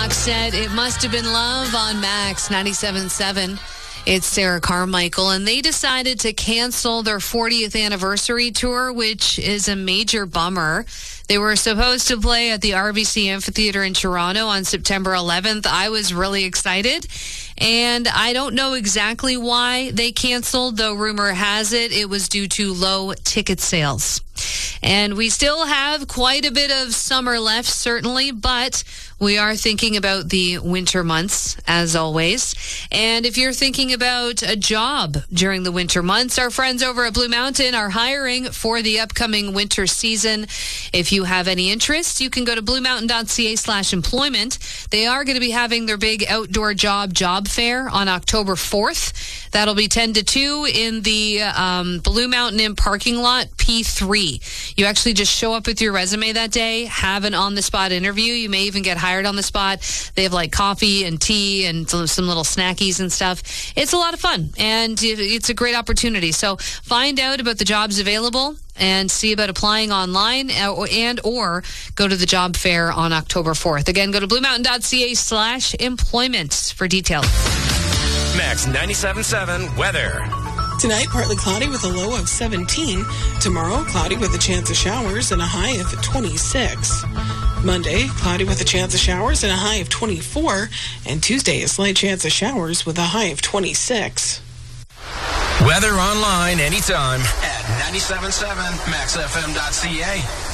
Roxette, It Must Have Been Love on Max 97.7. It's Sarah Carmichael, and they decided to cancel their 40th anniversary tour, which is a major bummer. They were supposed to play at the RBC Amphitheater in Toronto on September 11th. I was really excited, and I don't know exactly why they canceled, though rumor has it was due to low ticket sales. And we still have quite a bit of summer left, certainly, but we are thinking about the winter months, as always. And if you're thinking about a job during the winter months, our friends over at Blue Mountain are hiring for the upcoming winter season. If you have any interest, you can go to bluemountain.ca/employment. They are going to be having their big outdoor job fair on October 4th. That'll be 10 to 2 in the Blue Mountain Inn parking lot, P3. You actually just show up with your resume that day, have an on-the-spot interview. You may even get hired on the spot. They have like coffee and tea and some little snackies and stuff. It's a lot of fun, and it's a great opportunity. So find out about the jobs available and see about applying online or go to the job fair on October 4th. Again, go to bluemountain.ca/employment for details. Max 97.7 weather. Tonight, partly cloudy with a low of 17. Tomorrow, cloudy with a chance of showers and a high of 26. Monday, cloudy with a chance of showers and a high of 24. And Tuesday, a slight chance of showers with a high of 26. Weather online anytime at 97.7maxfm.ca.